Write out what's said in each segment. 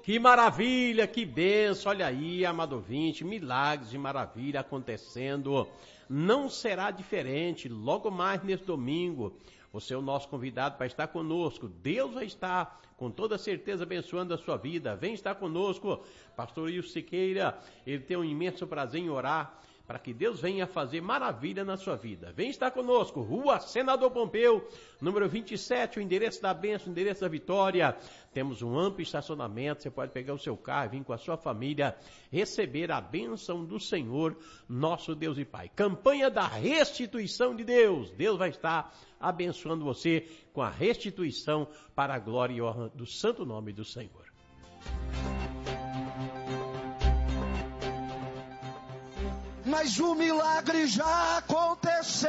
Que maravilha, que bênção, olha aí, amado ouvinte, milagres e maravilha acontecendo. Não será diferente, logo mais nesse domingo, você é o nosso convidado para estar conosco. Deus vai estar, com toda certeza, abençoando a sua vida. Vem estar conosco, pastor Ilso Siqueira, ele tem um imenso prazer em orar, para que Deus venha fazer maravilha na sua vida. Vem estar conosco, Rua Senador Pompeu, número 27, o endereço da bênção, o endereço da vitória. Temos um amplo estacionamento, você pode pegar o seu carro e vir com a sua família, receber a bênção do Senhor, nosso Deus e Pai. Campanha da restituição de Deus. Deus vai estar abençoando você com a restituição para a glória e honra do santo nome do Senhor. Mas o milagre já aconteceu.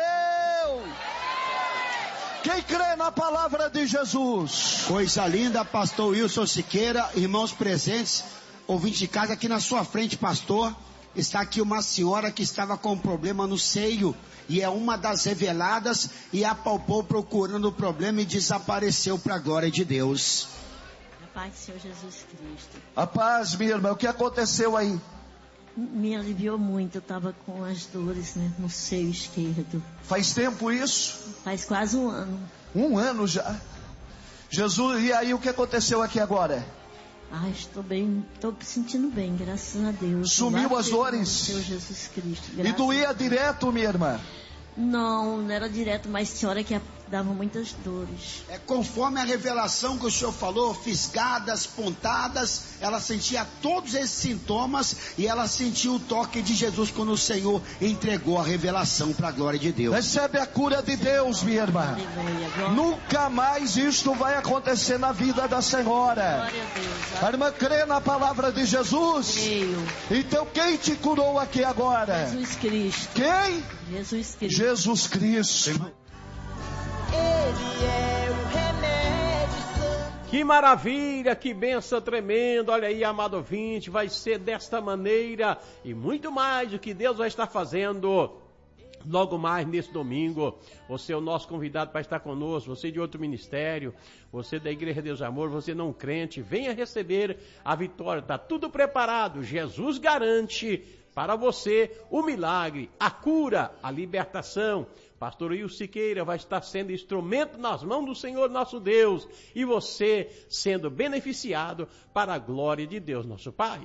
Quem crê na palavra de Jesus? Coisa linda, pastor Wilson Siqueira, irmãos presentes, ouvinte de casa, aqui na sua frente, pastor, está aqui uma senhora que estava com um problema no seio, e é uma das reveladas, e apalpou procurando o problema e desapareceu para a glória de Deus. A paz do Senhor Jesus Cristo. A paz, minha irmã, o que aconteceu aí? Me aliviou muito, eu estava com as dores, né, no seio esquerdo. Faz tempo isso? Faz quase um ano. Um ano já. Jesus, e aí o que aconteceu aqui agora? Estou bem, estou me sentindo bem, graças a Deus. Sumiu as dores? Senhor Jesus Cristo. E doía direto, minha irmã? Não era direto, mas tinha hora que dava muitas dores. É conforme a revelação que o senhor falou, fisgadas, pontadas, ela sentia todos esses sintomas e ela sentiu o toque de Jesus quando o Senhor entregou a revelação para a glória de Deus. Recebe a cura de Deus, minha irmã. Aleluia. Nunca mais isto vai acontecer na vida da senhora. Glória a Deus. A irmã crê na palavra de Jesus? Creio. Então quem te curou aqui agora? Jesus Cristo. Quem? Jesus Cristo. Jesus Cristo. Ele é o remédio. Que maravilha, que bênção tremenda. Olha aí, amado ouvinte, vai ser desta maneira e muito mais o que Deus vai estar fazendo logo mais nesse domingo. Você é o nosso convidado para estar conosco, você de outro ministério, você da Igreja Deus Amor, você não crente, venha receber a vitória, está tudo preparado. Jesus garante para você o milagre, a cura, a libertação. Pastor Ilso Siqueira vai estar sendo instrumento nas mãos do Senhor nosso Deus e você sendo beneficiado para a glória de Deus nosso Pai.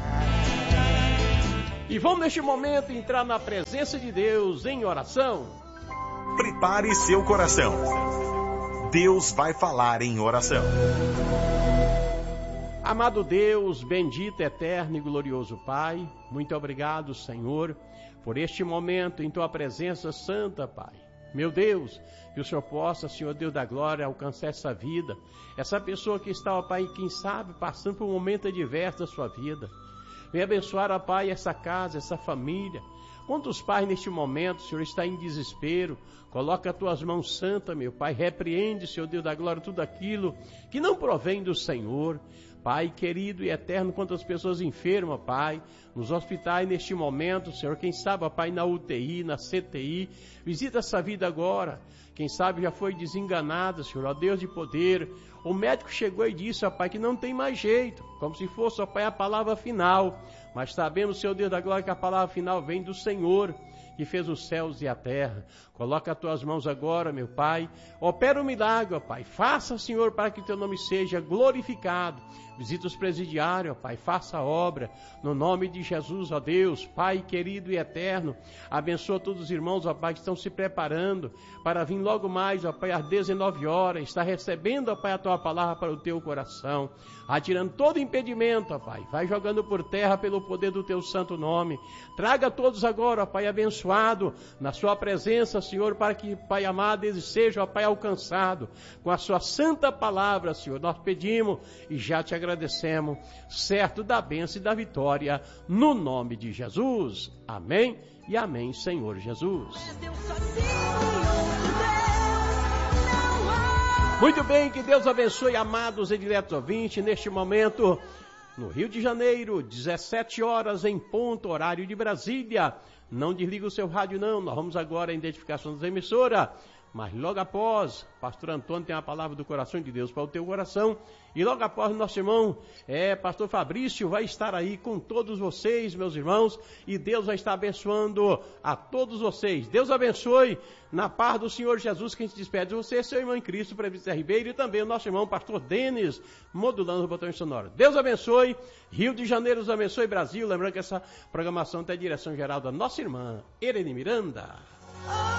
E vamos neste momento entrar na presença de Deus em oração. Prepare seu coração. Deus vai falar em oração. Amado Deus, bendito, eterno e glorioso Pai, muito obrigado, Senhor, por este momento em Tua presença santa, Pai. Meu Deus, que o Senhor possa, Senhor Deus da glória, alcançar essa vida, essa pessoa que está, ó Pai, quem sabe, passando por um momento adverso da sua vida. Vem abençoar, ó Pai, essa casa, essa família. Quantos pais neste momento, Senhor, está em desespero, coloca as Tuas mãos santas, meu Pai, repreende, Senhor Deus da glória, tudo aquilo que não provém do Senhor. Pai querido e eterno, quantas pessoas enfermas, Pai, nos hospitais neste momento, Senhor, quem sabe, Pai, na UTI, na CTI, visita essa vida agora, quem sabe já foi desenganada, Senhor, ó Deus de poder, o médico chegou e disse, ó Pai, que não tem mais jeito, como se fosse, ó Pai, a palavra final, mas sabemos, Senhor Deus da glória, que a palavra final vem do Senhor, que fez os céus e a terra. Coloca as Tuas mãos agora, meu Pai. Opera o milagre, ó Pai. Faça, Senhor, para que Teu nome seja glorificado. Visita os presidiários, ó Pai. Faça a obra. No nome de Jesus, ó Deus, Pai querido e eterno. Abençoa todos os irmãos, ó Pai, que estão se preparando para vir logo mais, ó Pai, às 19 horas. Está recebendo, ó Pai, a Tua palavra para o Teu coração. Atirando todo impedimento, ó Pai. Vai jogando por terra pelo poder do Teu santo nome. Traga todos agora, ó Pai, abençoado na Sua presença, Senhor, para que, Pai amado, eles sejam, ó Pai, alcançado com a Sua santa palavra, Senhor. Nós pedimos e já Te agradecemos, certo da bênção e da vitória, no nome de Jesus. Amém e amém, Senhor Jesus. Muito bem, que Deus abençoe, amados e diretos ouvintes, neste momento, no Rio de Janeiro, 17 horas em ponto, horário de Brasília. Não desliga o seu rádio não, nós vamos agora à identificação das emissoras. Mas logo após, pastor Antônio tem uma palavra do coração de Deus para o teu coração. E logo após, nosso irmão, pastor Fabrício, vai estar aí com todos vocês, meus irmãos. E Deus vai estar abençoando a todos vocês. Deus abençoe, na paz do Senhor Jesus, quem se despede de você, seu irmão em Cristo, presbítero Ribeiro, e também o nosso irmão, pastor Denis, modulando o botão sonoro. Deus abençoe, Rio de Janeiro, Deus abençoe, Brasil. Lembrando que essa programação tem a direção geral da nossa irmã, Irene Miranda.